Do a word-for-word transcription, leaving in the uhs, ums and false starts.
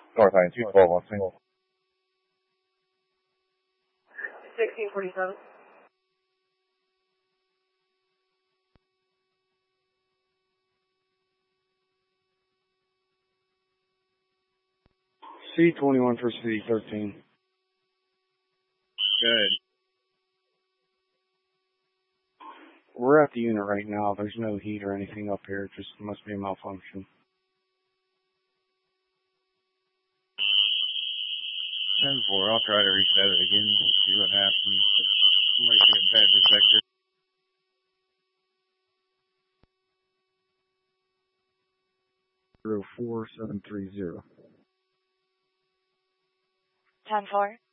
North Line two twelve on single. sixteen forty-seven. C twenty-one for C thirteen. Good. We're at the unit right now. There's no heat or anything up here. It just must be a malfunction. ten four, I'll try to reset it again, see what happens. It might be a bad detector. zero four seven three zero. ten four.